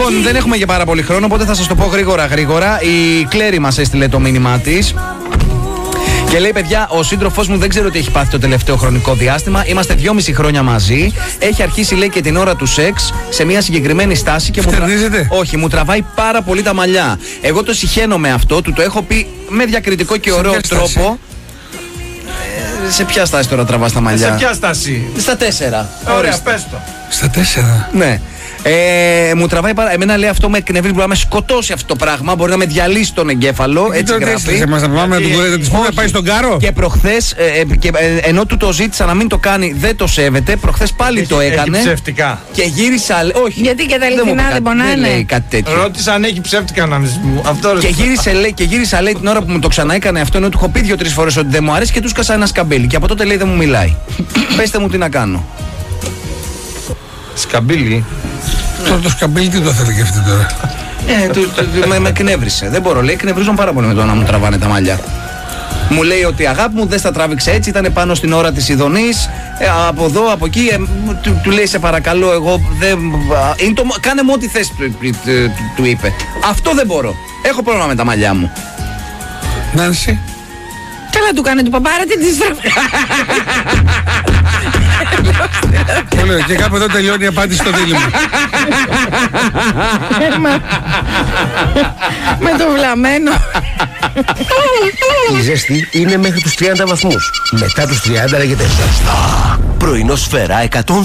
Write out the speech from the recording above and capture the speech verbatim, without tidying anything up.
Λοιπόν, δεν έχουμε και πάρα πολύ χρόνο, οπότε θα σας το πω γρήγορα γρήγορα. Η Κλέρι μας έστειλε το μήνυμά της. Και λέει, παιδιά, ο σύντροφός μου δεν ξέρω τι έχει πάθει το τελευταίο χρονικό διάστημα. Είμαστε δυόμιση χρόνια μαζί. Έχει αρχίσει, λέει, και την ώρα του σεξ σε μια συγκεκριμένη στάση και μου, τρα... Όχι, μου τραβάει πάρα πολύ τα μαλλιά. Εγώ το συχαίνω με αυτό, του το έχω πει με διακριτικό και ωραίο τρόπο. Ε, σε ποια στάση τώρα τραβάς τα μαλλιά? Σε ποια στάση? Στα τέσσερα. Ωραία, πες το. Στα τέσσερα. Ναι. Ε, μου τραβάει πάρα. Εμένα λέει αυτό με εκνευρίζει, μπορεί να με σκοτώσει αυτό το πράγμα. Μπορεί να με διαλύσει τον εγκέφαλο. Έτσι γράφει. Θα μας να πάμε να του πούμε να πάει στον κάρο. Και προχθές, ε, και, ε, ενώ του το ζήτησα να μην το κάνει, δεν το σέβεται. Προχθές πάλι έχει, το έκανε. Έχει ψεύτικα. Και γύρισα. Όχι. Γιατί και τα αληθινά δεν πονάνε. Δεν λέει κάτι τέτοιο. Ρώτησα αν έχει ψεύτικα αναμνησμού. Αυτό και, γύρισε, λέει, και γύρισα, λέει, την ώρα που μου το ξαναέκανε αυτό, ενώ του έχω πει δύο-τρεις φορές ότι δεν μου αρέσει και του σκάσα ένα σκαμπίλι. Και από τότε λέει δεν μου μιλάει. Πέστε μου τι να κάνω. Σκαμπίλι. Τώρα το σκαμπίλι τι το θέλει και αυτή τώρα? Ε, του, του, του, με, με εκνεύρισε. Δεν μπορώ, λέει, εκνευρίζουν πάρα πολύ με το να μου τραβάνε τα μαλλιά. Μου λέει ότι αγάπη μου δεν στα τράβηξε έτσι, ήταν πάνω στην ώρα της ειδονής, ε, από εδώ, από εκεί, ε, του, του λέει σε παρακαλώ, εγώ δεν... Είναι το, κάνε μου ό,τι θες, του, του, του, του είπε. Αυτό δεν μπορώ. Έχω πρόβλημα με τα μαλλιά μου. Νάνση. Καλά του κάνει του παπάρα, τι της τραβάει. Και κάπου εδώ τελειώνει η απάντηση στο δίλημα. Με το βλαμμένο. Η ζέστη είναι μέχρι τους τριάντα βαθμούς. Μετά τους τριάντα λέγεται ζεστά. Πρωινό Σφαίρα εκατόν